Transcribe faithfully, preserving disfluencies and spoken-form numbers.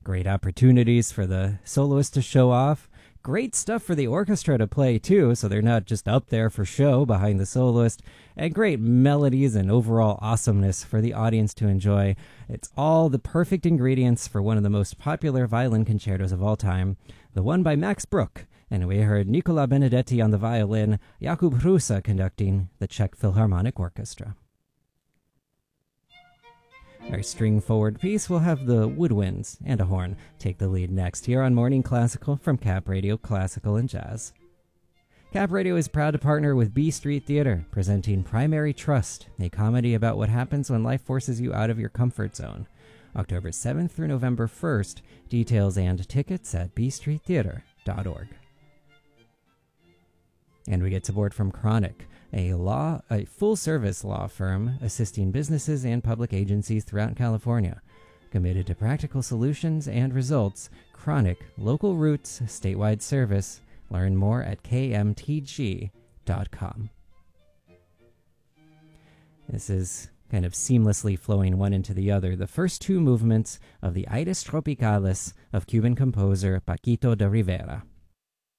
Great opportunities for the soloist to show off. Great stuff for the orchestra to play, too, so they're not just up there for show behind the soloist. And great melodies and overall awesomeness for the audience to enjoy. It's all the perfect ingredients for one of the most popular violin concertos of all time, the one by Max Bruch. And we heard Nicola Benedetti on the violin, Jakub Hrusa conducting the Czech Philharmonic Orchestra. Our string-forward piece will have the woodwinds and a horn take the lead next here on Morning Classical from Cap Radio Classical and Jazz. Cap Radio is proud to partner with B Street Theater, presenting Primary Trust, a comedy about what happens when life forces you out of your comfort zone. October seventh through November first, details and tickets at b street theater dot org. And we get support from Chronic, a law, a full-service law firm assisting businesses and public agencies throughout California. Committed to practical solutions and results, Chronic, local roots, statewide service. Learn more at k m t g dot com. This is kind of seamlessly flowing one into the other. The first two movements of the Ides Tropicales of Cuban composer Paquito de Rivera.